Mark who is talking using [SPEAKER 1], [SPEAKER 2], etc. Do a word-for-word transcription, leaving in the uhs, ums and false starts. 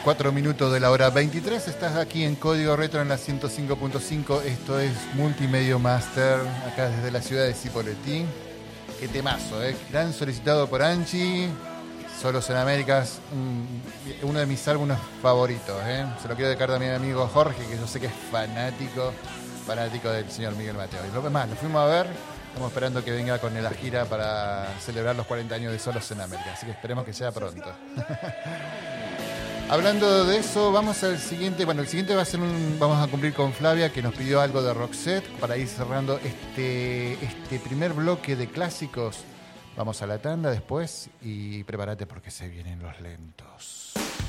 [SPEAKER 1] cuatro minutos de la hora veintitrés. Estás aquí en Código Retro en la ciento cinco punto cinco. Esto es Multimedia Master, acá desde la ciudad de Cipolletti. Qué temazo, ¿eh? Gran solicitado por Anchi. Solos en Américas, un, uno de mis álbumes favoritos, ¿eh? Se lo quiero dedicar también a mi amigo Jorge, que yo sé que es fanático, fanático del señor Miguel Mateo. Y lo demás, lo fuimos a ver, estamos esperando que venga con la gira para celebrar los cuarenta años de Solos en América, así que esperemos que sea pronto. Hablando de eso, vamos al siguiente. Bueno, el siguiente va a ser un. Vamos a cumplir con Flavia, que nos pidió algo de Roxette para ir cerrando este, este primer bloque de clásicos. Vamos a la tanda después y prepárate porque se vienen los lentos.